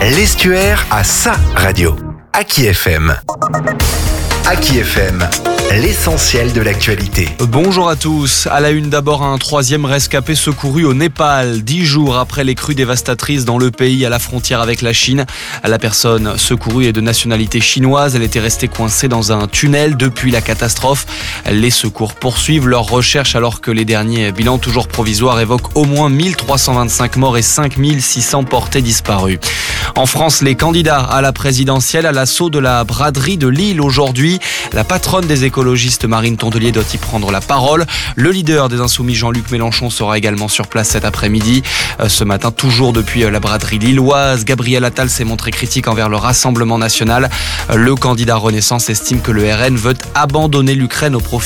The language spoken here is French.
L'Estuaire a sa radio. Aki FM. Aki FM, l'essentiel de l'actualité. Bonjour à tous. À la une d'abord, un troisième rescapé secouru au Népal, 10 jours après les crues dévastatrices dans le pays à la frontière avec la Chine. La personne secourue est de nationalité chinoise. Elle était restée coincée dans un tunnel depuis la catastrophe. Les secours poursuivent leur recherche alors que les derniers bilans toujours provisoires évoquent au moins 1325 morts et 5600 portés disparus. En France, les candidats à la présidentielle à l'assaut de la braderie de Lille aujourd'hui. La patronne des écologistes Marine Tondelier doit y prendre la parole. Le leader des Insoumis Jean-Luc Mélenchon sera également sur place cet après-midi. Ce matin, toujours depuis la braderie lilloise, Gabriel Attal s'est montré critique envers le Rassemblement national. Le candidat Renaissance estime que le RN veut abandonner l'Ukraine au profit